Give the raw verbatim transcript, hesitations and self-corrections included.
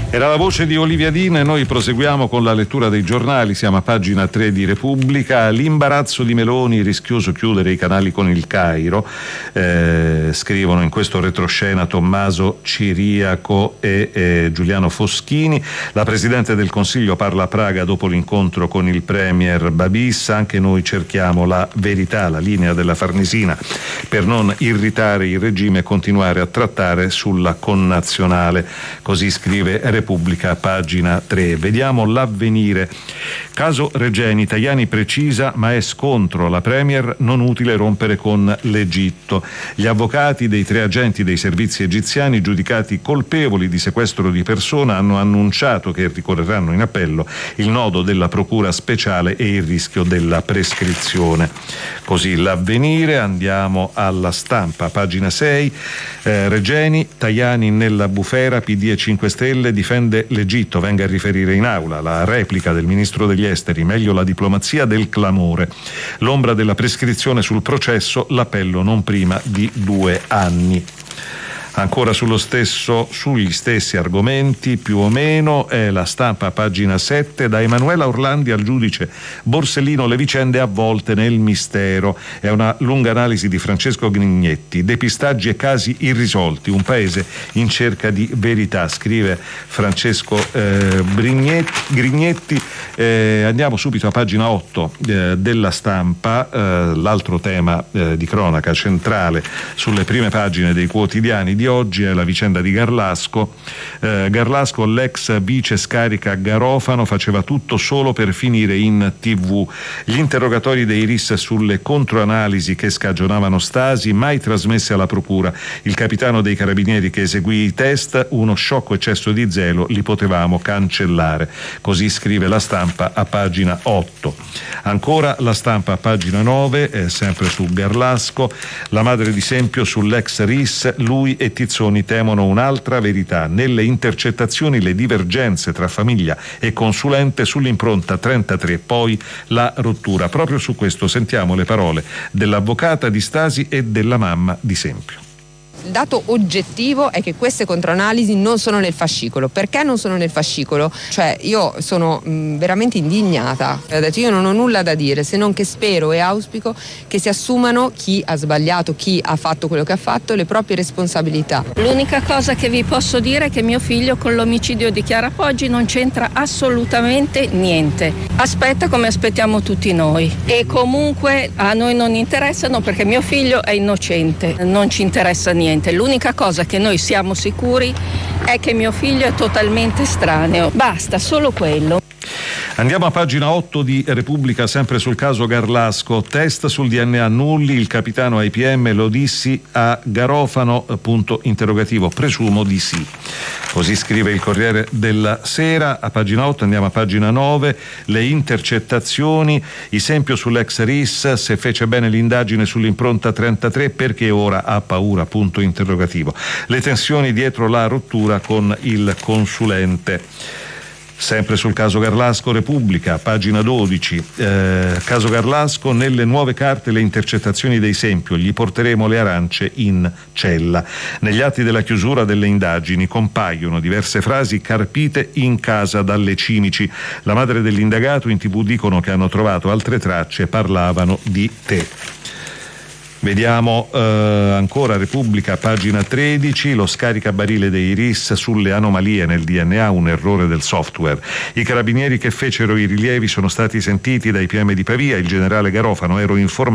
Era la voce di Olivia Dina e noi proseguiamo con la lettura dei giornali. Siamo a pagina tre di Repubblica. L'imbarazzo di Meloni, rischioso chiudere i canali con il Cairo, eh, scrivono in questo retroscena Tommaso Ciriaco e eh, Giuliano Foschini. La Presidente del Consiglio parla a Praga dopo l'incontro con il Premier Babis. Anche noi cerchiamo la verità, la linea della Farnesina, per non irritare il regime e continuare a trattare sulla connazionale. Così scrive Repubblica, pagina tre. Vediamo l'Avvenire. Caso Regeni, Tajani precisa ma è scontro, la Premier non utile rompere con l'Egitto. Gli avvocati dei tre agenti dei servizi egiziani giudicati colpevoli di sequestro di persona hanno annunciato che ricorreranno in appello, il nodo della procura speciale e il rischio della prescrizione. Così l'Avvenire. Andiamo alla Stampa, pagina sei. eh, Regeni, Tajani nella bufera, P D e cinque Stelle difende l'Egitto, venga a riferire in aula. La replica del ministro degli esteri, meglio la diplomazia del clamore. L'ombra della prescrizione sul processo, l'appello non prima di due anni. Ancora sullo stesso, sugli stessi argomenti, più o meno, è la Stampa, pagina sette. Da Emanuela Orlandi al giudice Borsellino, le vicende avvolte nel mistero. È una lunga analisi di Francesco Grignetti. Depistaggi e casi irrisolti, un paese in cerca di verità, scrive Francesco eh, Grignetti. Eh, andiamo subito a pagina otto eh, della Stampa, eh, l'altro tema eh, di cronaca centrale sulle prime pagine dei quotidiani di oggi è la vicenda di Garlasco. Eh, Garlasco, l'ex vice scarica Garofano, faceva tutto solo per finire in tivù. Gli interrogatori dei R I S sulle controanalisi che scagionavano Stasi, mai trasmesse alla procura. Il capitano dei carabinieri che eseguì i test, uno sciocco eccesso di zelo, li potevamo cancellare. Così scrive la Stampa a pagina otto. Ancora la Stampa a pagina nove, eh, sempre su Garlasco. La madre di Sempio sull'ex R I S, lui e Tizzoni temono un'altra verità. Nelle intercettazioni le divergenze tra famiglia e consulente, sull'impronta trentatré, poi la rottura. Proprio su questo sentiamo le parole dell'avvocata di Stasi e della mamma di Sempio. Il dato oggettivo è che queste controanalisi non sono nel fascicolo. Perché non sono nel fascicolo? Cioè, io sono mh, veramente indignata. Ho detto, io non ho nulla da dire, se non che spero e auspico che si assumano, chi ha sbagliato, chi ha fatto quello che ha fatto, le proprie responsabilità. L'unica cosa che vi posso dire è che mio figlio con l'omicidio di Chiara Poggi non c'entra assolutamente niente. Aspetta come aspettiamo tutti noi. E comunque a noi non interessano perché mio figlio è innocente, non ci interessa niente. L'unica cosa che noi siamo sicuri è che mio figlio è totalmente estraneo. Basta, solo quello. Andiamo a pagina otto di Repubblica, sempre sul caso Garlasco. Test sul D N A nulli, il capitano ai P M, lo dissi a Garofano, punto interrogativo, presumo di sì. Così scrive il Corriere della Sera. A pagina otto andiamo a pagina nove, le intercettazioni, esempio sull'ex R I S, se fece bene l'indagine sull'impronta trentatré, perché ora ha paura, punto interrogativo. Le tensioni dietro la rottura con il consulente. Sempre sul caso Garlasco, Repubblica, pagina dodici. Eh, caso Garlasco, nelle nuove carte le intercettazioni dei Sempio, gli porteremo le arance in cella. Negli atti della chiusura delle indagini compaiono diverse frasi carpite in casa dalle Cimici. La madre dell'indagato, in tivù dicono che hanno trovato altre tracce, parlavano di te. Vediamo eh, ancora Repubblica, pagina tredici, lo scaricabarile dei R I S sulle anomalie nel D N A, un errore del software. I carabinieri che fecero i rilievi sono stati sentiti dai P M di Pavia, il generale Garofano ero informato